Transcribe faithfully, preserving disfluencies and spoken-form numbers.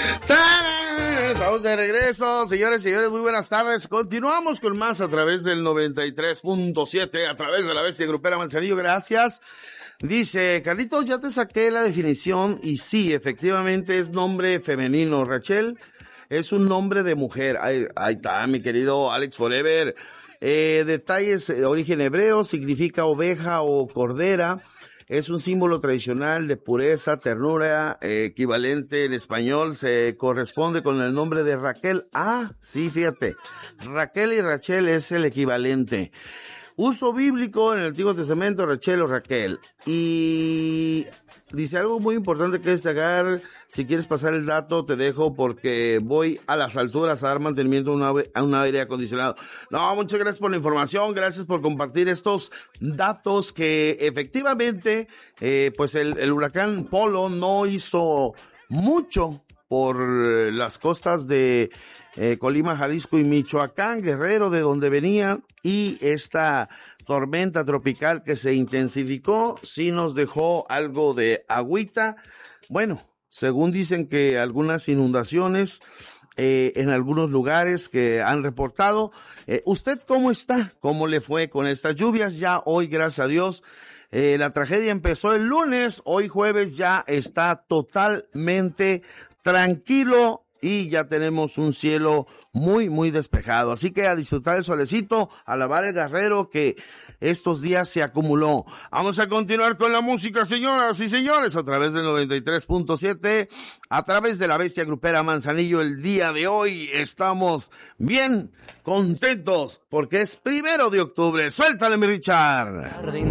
¡Tarán! Estamos de regreso, señores y señores, muy buenas tardes. Continuamos con más a través del noventa y tres punto siete, a través de la Bestia Grupera Manzanillo. Gracias. Dice, Carlitos, ya te saqué la definición y sí, efectivamente es nombre femenino. Rachel es un nombre de mujer. Ahí, ahí está, mi querido Alex Forever. Eh, detalles, eh, origen hebreo, significa oveja o cordera. Es un símbolo tradicional de pureza, ternura, eh, equivalente en español, se corresponde con el nombre de Raquel. Ah, sí, fíjate, Raquel y Rachel es el equivalente. Uso bíblico en el Antiguo Testamento, Rachel o Raquel. Y dice algo muy importante que destacar. Si quieres pasar el dato, te dejo porque voy a las alturas a dar mantenimiento a, una, a un aire acondicionado. No, muchas gracias por la información, gracias por compartir estos datos que efectivamente, eh, pues el, el huracán Polo no hizo mucho por las costas de eh, Colima, Jalisco y Michoacán, Guerrero, de donde venía, y esta tormenta tropical que se intensificó, sí nos dejó algo de agüita. Bueno, según dicen que algunas inundaciones eh, en algunos lugares que han reportado. Eh, ¿Usted cómo está? ¿Cómo le fue con estas lluvias? Ya hoy, gracias a Dios, eh, la tragedia empezó el lunes, hoy jueves ya está totalmente tranquilo y ya tenemos un cielo muy, muy despejado. Así que a disfrutar el solecito, a lavar el guerrero que estos días se acumuló. Vamos a continuar con la música, señoras y señores, a través del noventa y tres punto siete, a través de la Bestia Grupera Manzanillo. El día de hoy estamos bien contentos porque es primero de octubre. Suéltale, mi Richard.